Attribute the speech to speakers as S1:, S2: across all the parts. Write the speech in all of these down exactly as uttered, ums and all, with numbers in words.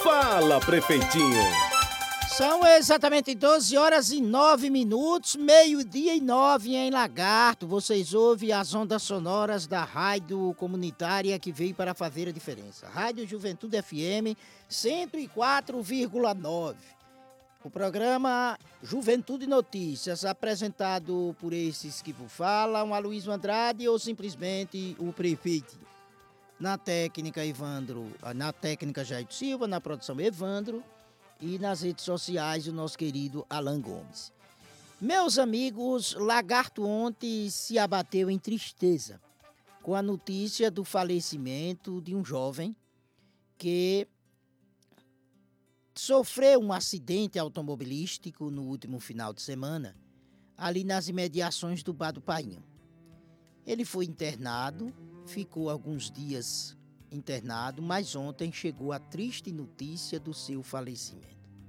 S1: Fala, prefeitinho.
S2: São exatamente doze horas e nove minutos, meio-dia e nove em Lagarto. Vocês ouvem as ondas sonoras da rádio comunitária que veio para fazer a diferença. Rádio Juventude F M cento e quatro vírgula nove. O programa Juventude Notícias, apresentado por esses que vos falam, Aloysio Andrade ou simplesmente o prefeito. Na técnica, Evandro, na técnica Jair Silva, na produção Evandro e nas redes sociais o nosso querido Alan Gomes. Meus amigos, Lagarto ontem se abateu em tristeza com a notícia do falecimento de um jovem que sofreu um acidente automobilístico no último final de semana, ali nas imediações do Bar do Painho. Ele foi internado, ficou alguns dias internado, mas ontem chegou a triste notícia do seu falecimento.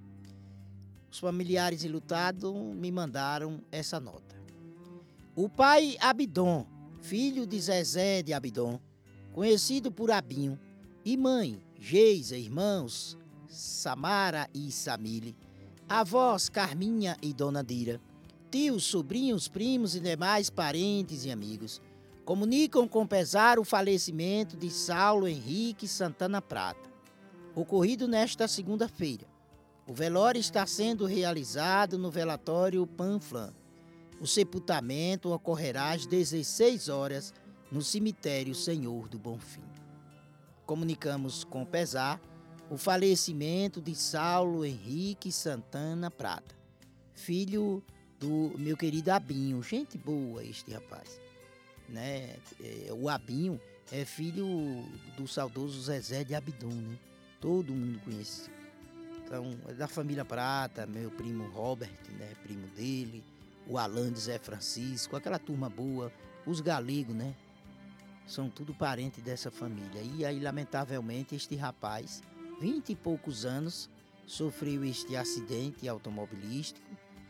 S2: Os familiares enlutados me mandaram essa nota. O pai Abidon, filho de Zezé de Abidon, conhecido por Abinho, e mãe Geisa, irmãos Samara e Samile, avós Carminha e Dona Dira, tios, sobrinhos, primos e demais parentes e amigos, comunicam com pesar o falecimento de Saulo Henrique Santana Prata, ocorrido nesta segunda-feira. O velório está sendo realizado no velatório Panflan. O sepultamento ocorrerá às dezesseis horas no cemitério Senhor do Bonfim. Comunicamos com pesar o falecimento de Saulo Henrique Santana Prata, filho do meu querido Abinho. Gente boa este rapaz, né? O Abinho é filho do saudoso Zezé de Abidon, né? Todo mundo conhece. Então, é da família Prata, meu primo Robert, né? Primo dele, o Alan de Zé Francisco, aquela turma boa, os galegos, né? São tudo parente dessa família. E aí, lamentavelmente, este rapaz, vinte e poucos anos, sofreu este acidente automobilístico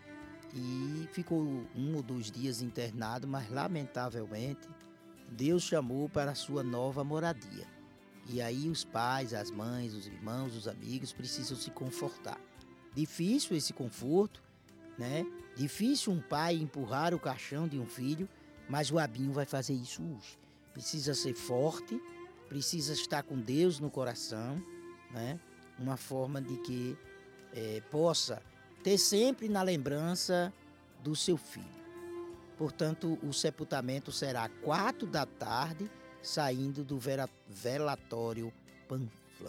S2: e ficou um ou dois dias internado, mas lamentavelmente Deus chamou para a sua nova moradia. E aí os pais, as mães, os irmãos, os amigos precisam se confortar. Difícil esse conforto, né? Difícil um pai empurrar o caixão de um filho, mas o Abinho vai fazer isso hoje. Precisa ser forte, precisa estar com Deus no coração, né? Uma forma de que é, possa ter sempre na lembrança do seu filho. Portanto, o sepultamento será quatro da tarde, saindo do vera, velatório Panflan.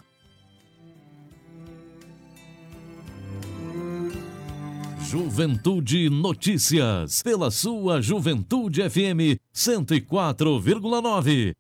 S3: Juventude Notícias, pela sua Juventude F M cento e quatro vírgula nove.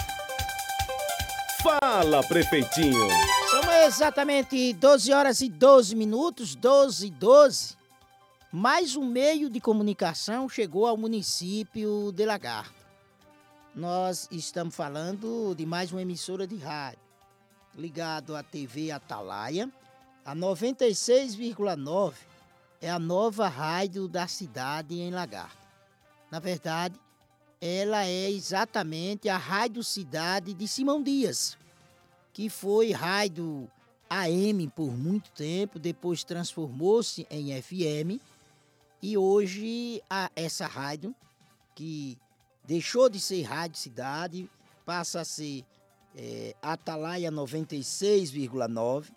S1: Fala, prefeitinho.
S2: São exatamente doze horas e doze minutos, doze e doze. Mais um meio de comunicação chegou ao município de Lagarto. Nós estamos falando de mais uma emissora de rádio, ligado à T V Atalaia. A noventa e seis vírgula nove é a nova rádio da cidade em Lagarto. Na verdade, ela é exatamente a Rádio Cidade de Simão Dias, que foi rádio A M por muito tempo, depois transformou-se em F M, e hoje a, essa rádio, que deixou de ser Rádio Cidade, passa a ser é, Atalaia noventa e seis vírgula nove.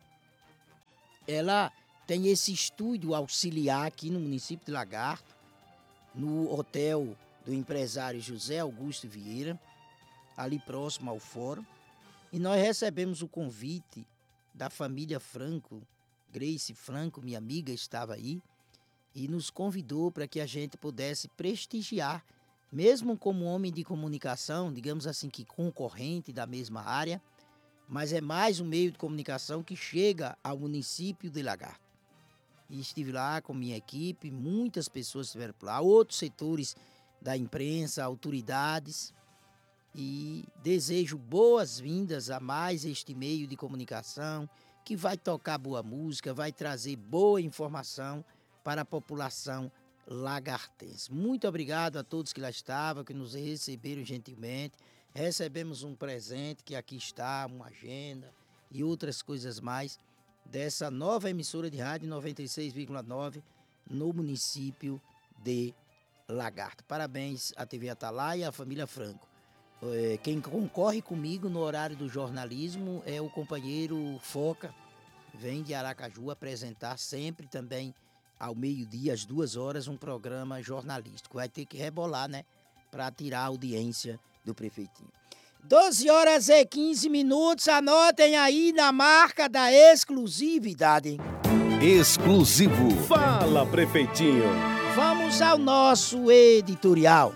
S2: Ela tem esse estúdio auxiliar aqui no município de Lagarto, no hotel do empresário José Augusto Vieira, ali próximo ao fórum. E nós recebemos o convite da família Franco, Grace Franco, minha amiga, estava aí, e nos convidou para que a gente pudesse prestigiar, mesmo como homem de comunicação, digamos assim que concorrente da mesma área, mas é mais um meio de comunicação que chega ao município de Lagarto. E estive lá com minha equipe, muitas pessoas estiveram por lá, outros setores da imprensa, autoridades, e desejo boas-vindas a mais este meio de comunicação que vai tocar boa música, vai trazer boa informação para a população lagartense. Muito obrigado a todos que lá estavam, que nos receberam gentilmente. Recebemos um presente que aqui está, uma agenda, e outras coisas mais dessa nova emissora de rádio noventa e seis vírgula nove no município de Lagarto. Parabéns à T V Atalaia e à família Franco. É, quem concorre comigo no horário do jornalismo é o companheiro Foca, vem de Aracaju apresentar sempre também ao meio-dia, às duas horas, um programa jornalístico. Vai ter que rebolar, né, para tirar a audiência do prefeitinho. doze horas e quinze minutos, anotem aí na marca da exclusividade.
S3: Exclusivo.
S1: Fala, prefeitinho.
S2: Vamos ao nosso editorial.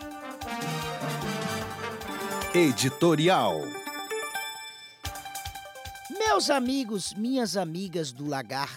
S3: Editorial.
S2: Meus amigos, minhas amigas do Lagarto,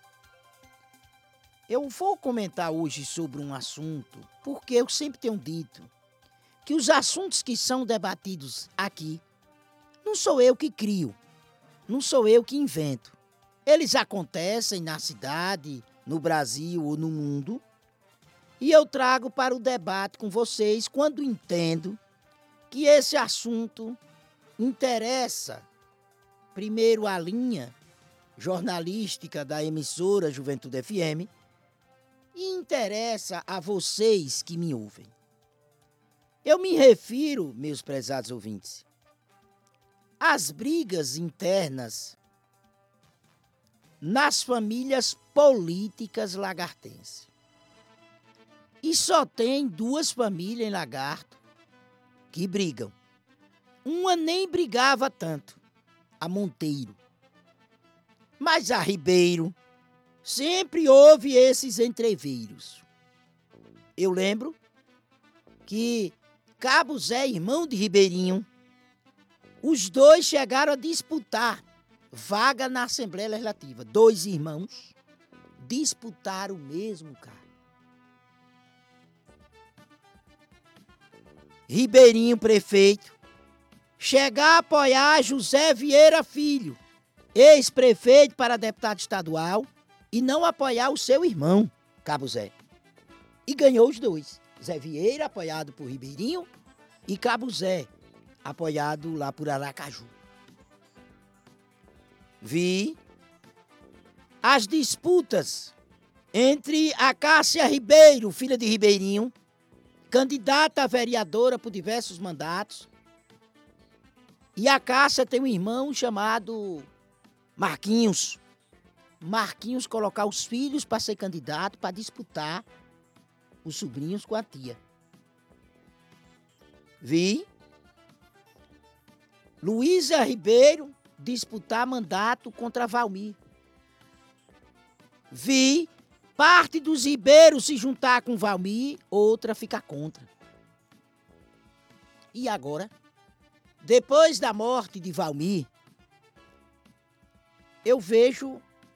S2: eu vou comentar hoje sobre um assunto, porque eu sempre tenho dito que os assuntos que são debatidos aqui, não sou eu que crio, não sou eu que invento. Eles acontecem na cidade, no Brasil ou no mundo, e eu trago para o debate com vocês quando entendo que esse assunto interessa, primeiro, a linha jornalística da emissora Juventude F M e interessa a vocês que me ouvem. Eu me refiro, meus prezados ouvintes, às brigas internas nas famílias políticas lagartenses. E só tem duas famílias em Lagarto que brigam. Uma nem brigava tanto, a Monteiro. Mas a Ribeiro sempre houve esses entreveiros. Eu lembro que Cabo Zé, irmão de Ribeirinho, os dois chegaram a disputar vaga na Assembleia Legislativa. Dois irmãos disputaram o mesmo cargo. Ribeirinho, prefeito, chegar a apoiar José Vieira Filho, ex-prefeito para deputado estadual, e não apoiar o seu irmão, Cabo Zé. E ganhou os dois. Zé Vieira, apoiado por Ribeirinho, e Cabo Zé, apoiado lá por Aracaju. Vi as disputas entre a Cássia Ribeiro, filha de Ribeirinho, candidata a vereadora por diversos mandatos, e a Cássia tem um irmão chamado Marquinhos. Marquinhos colocar os filhos para ser candidato, para disputar os sobrinhos com a tia. Vi Luísa Ribeiro disputar mandato contra Valmir. Vi parte dos Ribeiros se juntar com Valmir, outra ficar contra. E agora, depois da morte de Valmir, eu vejo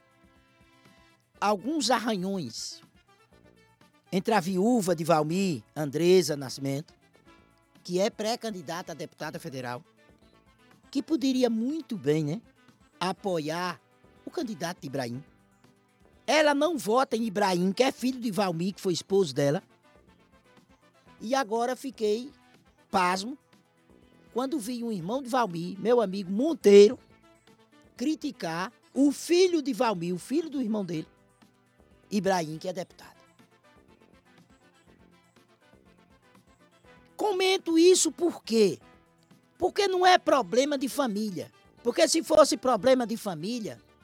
S2: alguns arranhões entre a viúva de Valmir, Andresa Nascimento, que é pré-candidata a deputada federal, que poderia muito bem, né, apoiar o candidato de Ibrahim. Ela não vota em Ibrahim, que é filho de Valmir, que foi esposo dela. E agora fiquei pasmo quando vi um irmão de Valmir, meu amigo Monteiro, criticar o filho de Valmir, o filho do irmão dele, Ibrahim, que é deputado. Comento isso por quê? Porque não é problema de família. Porque se fosse problema de família,